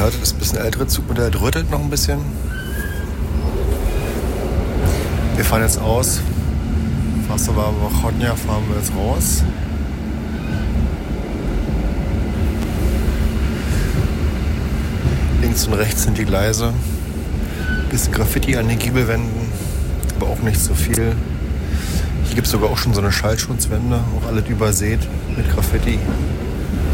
Das ist ein bisschen ältere Zugmodell, drötelt noch ein bisschen. Wir fahren jetzt aus. Varsava Chodnia fahren wir jetzt raus. Links und rechts sind die Gleise. Bisschen Graffiti an den Giebelwänden, aber auch nicht so viel. Hier gibt es sogar auch schon so eine Schallschutzwände, auch alles übersät mit Graffiti.